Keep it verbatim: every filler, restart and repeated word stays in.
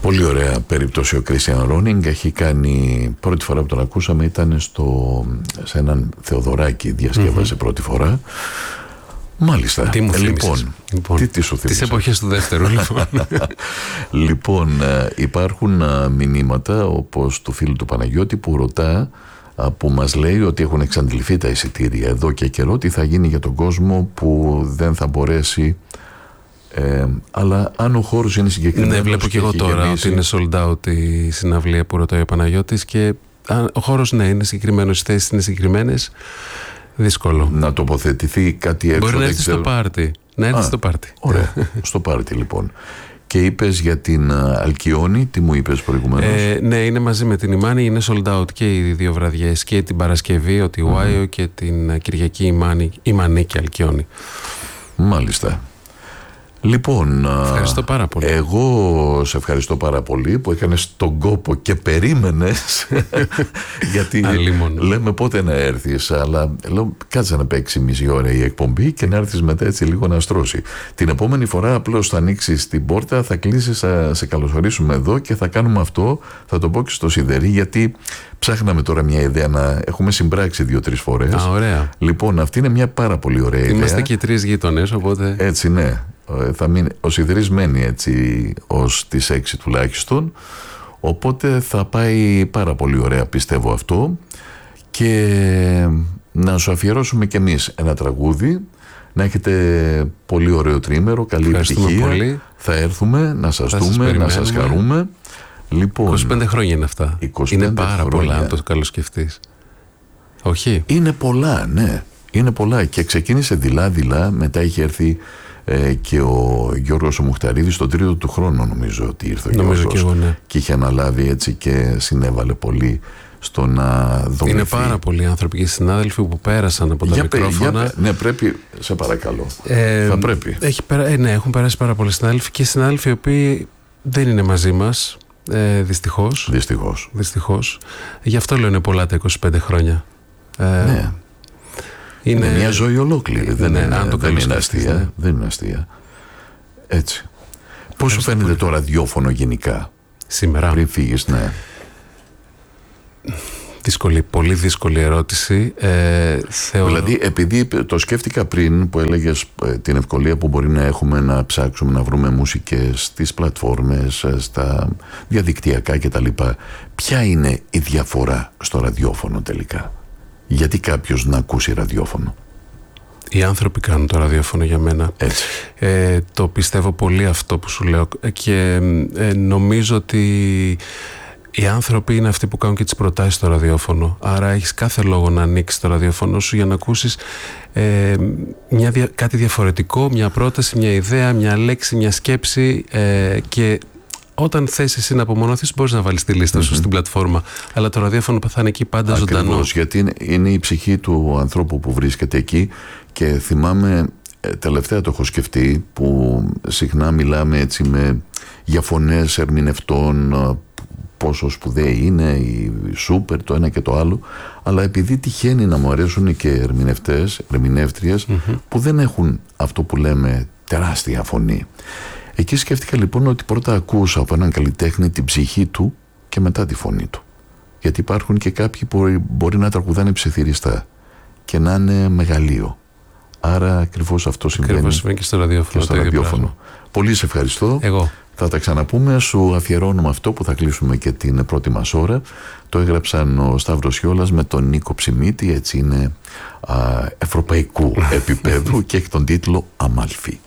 Πολύ ωραία περίπτωση ο Κρίστιαν Ρόνινγκ. Έχει κάνει, πρώτη φορά που τον ακούσαμε ήταν στο, σε έναν Θεοδωράκη, διασκεύασε mm-hmm. πρώτη φορά. Μάλιστα. Τι μου λοιπόν, λοιπόν, τι, τι σου θύμισες? Τις εποχές του δεύτερου λοιπόν. Λοιπόν, υπάρχουν μηνύματα όπως του φίλου του Παναγιώτη που ρωτά, που μας λέει ότι έχουν εξαντληθεί τα εισιτήρια εδώ και καιρό, τι θα γίνει για τον κόσμο που δεν θα μπορέσει. Ε, αλλά αν ο χώρος είναι συγκεκριμένος. Ναι, βλέπω και εγώ τώρα γεμίσει... ότι είναι sold out η συναυλία που ρωτάει ο Παναγιώτης, και αν, ο χώρος ναι είναι συγκεκριμένος, οι θέσεις είναι συγκεκριμένες. Δύσκολο. Να τοποθετηθεί κάτι έξω. Μπορεί να έρθει στο πάρτι. Να έρθει Α, στο πάρτι. Ωραία. Στο πάρτι λοιπόν. Και είπες για την Αλκιόνη, τι μου είπες προηγουμένως? Ε, ναι, είναι μαζί με την Ιμάνη, είναι sold out και οι δύο βραδιές, και την Παρασκευή ο Τιουάιο mm-hmm. και την Κυριακή Ιμάνη, Ιμανή και Αλκιόνη. Μάλιστα. Λοιπόν, ευχαριστώ πάρα πολύ. Εγώ σε ευχαριστώ πάρα πολύ που έκανες τον κόπο και περίμενες. Γιατί λέμε πότε να έρθεις, αλλά λέω κάτσε να παίξει μισή ώρα η εκπομπή και να έρθεις μετά έτσι λίγο να στρώσει. Την επόμενη φορά απλώς θα ανοίξεις την πόρτα, θα κλείσεις, θα σε καλωσορίσουμε εδώ και θα κάνουμε αυτό. Θα το πω και στο Σιδερή, γιατί ψάχναμε τώρα μια ιδέα να έχουμε συμπράξει δύο-τρεις φορές. Α, ωραία. Λοιπόν, αυτή είναι μια πάρα πολύ ωραία ιδέα. Είμαστε και τρεις γείτονες, οπότε. Έτσι, ναι. Θα μείνει, ο Σιδηρής μένει έτσι ως τις έξι τουλάχιστον, οπότε θα πάει πάρα πολύ ωραία, πιστεύω αυτό, και να σου αφιερώσουμε κι εμείς ένα τραγούδι, να έχετε πολύ ωραίο τρίμερο, καλή επιτυχία. Πολύ. Θα έρθουμε να σας θα δούμε, σας να σας χαρούμε. Λοιπόν, είκοσι πέντε χρόνια είναι αυτά. Είναι πάρα χρόνια. Πολλά, αν το καλοσκεφτείς. Όχι. Είναι πολλά, ναι. Είναι πολλά, και ξεκίνησε δειλά-δειλά, μετά είχε έρθει Ε, και ο Γιώργος ο Μουχταρίδης στον τρίτο του χρόνο, νομίζω ότι ήρθε ο νομίζω Γιώργος, και, εγώ, ναι. και είχε αναλάβει έτσι και συνέβαλε πολύ στο να δομηθεί. Είναι πάρα πολλοί άνθρωποι και συνάδελφοι που πέρασαν από τα για μικρόφωνα. Για, ναι, πρέπει, σε παρακαλώ. Ε, θα πρέπει. Έχει, ε, ναι, έχουν περάσει πάρα πολλοί συνάδελφοι, και συνάδελφοι οι οποίοι δεν είναι μαζί μας, ε, δυστυχώς. Δυστυχώς. Δυστυχώς. Γι' αυτό λέω είναι πολλά τα είκοσι πέντε χρόνια. Ε, ναι. Είναι, είναι μια ζωή ολόκληρη. Δεν, ναι, είναι, αν το δεν, είναι αστεία, ναι. δεν είναι αστεία. Έτσι. Πώς σου φαίνεται πολύ το ραδιόφωνο γενικά σήμερα? Πριν φύγεις, ναι. Δύσκολη, πολύ δύσκολη ερώτηση. Ε, θεωρώ... Δηλαδή, επειδή το σκέφτηκα πριν που έλεγες ε, την ευκολία που μπορεί να έχουμε να ψάξουμε να βρούμε μουσικές στις πλατφόρμες, στα διαδικτυακά κτλ. Ποια είναι η διαφορά στο ραδιόφωνο τελικά? Γιατί κάποιος να ακούσει ραδιόφωνο? Οι άνθρωποι κάνουν το ραδιόφωνο για μένα. Έτσι. Ε, το πιστεύω πολύ αυτό που σου λέω, και ε, νομίζω ότι οι άνθρωποι είναι αυτοί που κάνουν και τις προτάσεις στο ραδιόφωνο. Άρα έχεις κάθε λόγο να ανοίξεις το ραδιόφωνο σου για να ακούσεις ε, μια, κάτι διαφορετικό, μια πρόταση, μια ιδέα, μια λέξη, μια σκέψη, ε, και όταν θες εσύ να απομονωθείς μπορείς να βάλεις τη λίστα σου mm-hmm. στην πλατφόρμα, αλλά το ραδιόφωνο θα είναι εκεί πάντα ζωντανό. Ακριβώς, γιατί είναι, είναι η ψυχή του ανθρώπου που βρίσκεται εκεί, και θυμάμαι τελευταία το έχω σκεφτεί που συχνά μιλάμε έτσι με, για φωνές ερμηνευτών, πόσο σπουδαίοι είναι, η σούπερ, το ένα και το άλλο, αλλά επειδή τυχαίνει να μου αρέσουν και ερμηνευτές, ερμηνεύτριες mm-hmm. που δεν έχουν αυτό που λέμε τεράστια φωνή. Εκεί σκέφτηκα λοιπόν ότι πρώτα ακούσα από έναν καλλιτέχνη την ψυχή του και μετά τη φωνή του. Γιατί υπάρχουν και κάποιοι που μπορεί να τραγουδάνε ψιθυριστά και να είναι μεγαλείο. Άρα ακριβώς αυτό συμβαίνει. Ακριβώς συμβαίνει και στο ραδιόφωνο. Και στο ραδιόφωνο. Πολύ σε ευχαριστώ. Εγώ. Θα τα ξαναπούμε. Σου αφιερώνουμε αυτό που θα κλείσουμε και την πρώτη μας ώρα. Το έγραψαν ο Σταύρος Ιόλας με τον Νίκο Ψημίτη. Έτσι είναι α, ευρωπαϊκού επίπεδου και έχει τον τίτλο Αμάλφη.